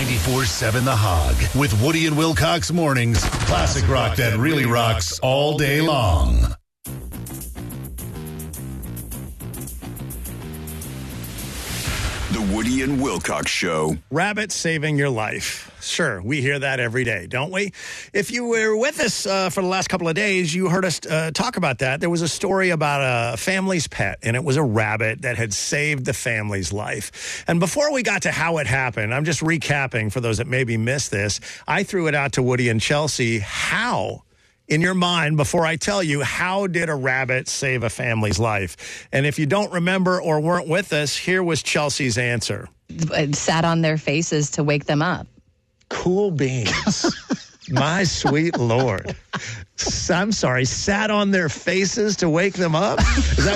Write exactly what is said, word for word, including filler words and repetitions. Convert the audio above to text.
ninety-four seven The Hog with Woody and Wilcox mornings. Classic rock that really rocks all day long. The Woody and Wilcox Show. Rabbits saving your life. Sure, we hear that every day, don't we? If you were with us uh, for the last couple of days, you heard us uh, talk about that. There was a story about a family's pet, and it was a rabbit that had saved the family's life. And before we got to how it happened, I'm just recapping for those that maybe missed this. I threw it out to Woody and Chelsea. How? In your mind, before I tell you, how did a rabbit save a family's life? And if you don't remember or weren't with us, here was Chelsea's answer. It sat on their faces to wake them up. Cool beans. My sweet Lord. I'm sorry, sat on their faces to wake them up? Is that